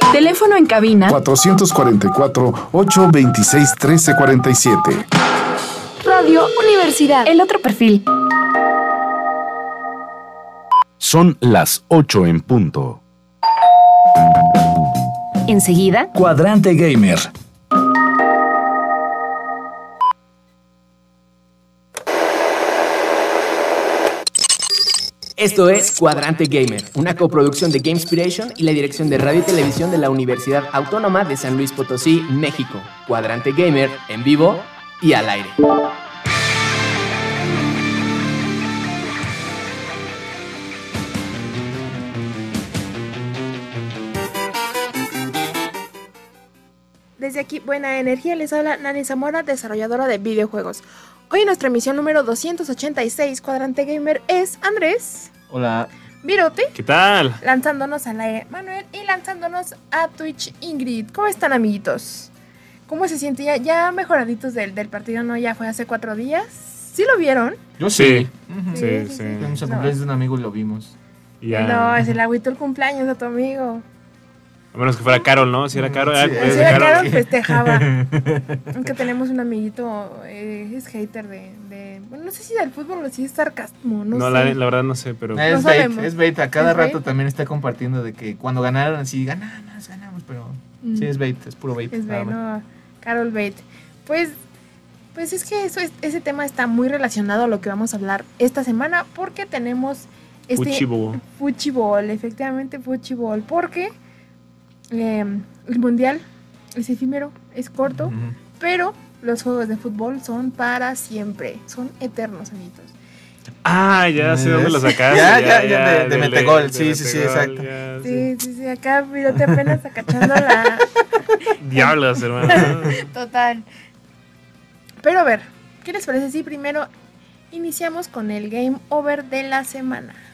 Teléfono en cabina 444-826-1347. Radio Universidad. El otro perfil. Son las 8 en punto. Enseguida, Cuadrante Gamer. Esto es Cuadrante Gamer, una coproducción de Gamespiration y la Dirección de Radio y Televisión de la Universidad Autónoma de San Luis Potosí, México. Cuadrante Gamer, en vivo y al aire. Desde aquí, Buena Energía, les habla Nani Zamora, desarrolladora de videojuegos. Hoy en nuestra emisión número 286, Cuadrante Gamer, es Andrés. Hola. Virote. ¿Qué tal? Lanzándonos al aire Manuel y lanzándonos a Twitch Ingrid. ¿Cómo están, amiguitos? ¿Cómo se siente? ¿Ya mejoraditos del partido? ¿No? Ya fue hace 4 días. ¿Sí lo vieron? Yo sí. Sí. Fuimos a cumpleaños de un amigo y lo vimos. Ya. No, es el agüito el cumpleaños de tu amigo. A menos que fuera Carol, ¿no? Si era Carol, Sí. pues, Si era Carol. Carol, festejaba. Aunque tenemos un amiguito, es hater de... Bueno, no sé si del fútbol o si es sarcasmo, no sé. La verdad no sé, pero... No sabemos. Es bait. A cada ¿Es rato bait? también está compartiendo de que cuando ganaron así, ganamos, pero... Sí, es bait, es puro bait. Es nada bait, más. no, Carol Bait. Pues es que ese tema está muy relacionado a lo que vamos a hablar esta semana porque tenemos Fuchibol, efectivamente Fuchibol, porque el mundial es efímero, es corto, Ujú. pero los juegos de fútbol son para siempre, son eternos, amiguitos. Ah, ya sé dónde lo sacaste. Ya, de Metegol, sí, exacto. Ya, Sí, acá Virote apenas acachando la... Diablos, hermano. Total. Pero a ver, ¿qué les parece si primero iniciamos con el Game Over de la semana?